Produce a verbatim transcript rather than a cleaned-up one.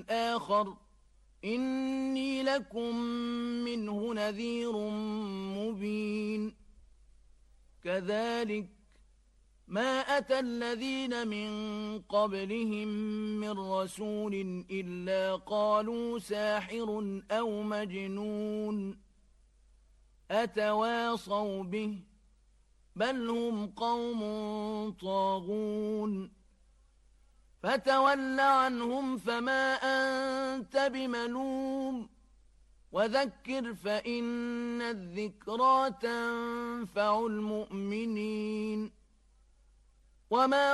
آخر إني لكم منه نذير مبين كذلك ما أتى الذين من قبلهم من رسول إلا قالوا ساحر أو مجنون أتواصوا به بل هم قوم طاغون فتول عنهم فما أنت بملوم وذكر فإن الذكرى تنفع المؤمنين وما